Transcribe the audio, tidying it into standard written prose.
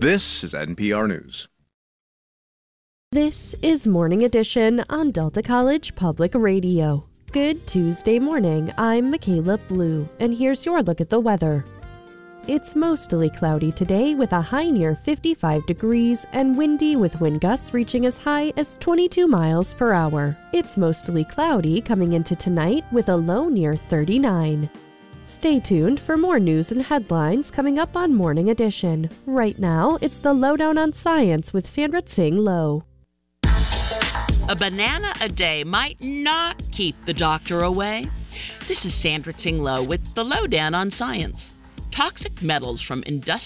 This is NPR News. This is Morning Edition on Delta College Public Radio. Good Tuesday morning, I'm Michaela Blue, and here's your look at the weather. It's mostly cloudy today with a high near 55 degrees and windy with wind gusts reaching as high as 22 miles per hour. It's mostly cloudy coming into tonight with a low near 39. Stay tuned for more news and headlines coming up on Morning Edition. Right now, it's the Lowdown on Science with Sandra Tsing Loh. A banana a day might not keep the doctor away. This is Sandra Tsing Loh with the Lowdown on Science. Toxic metals from industrial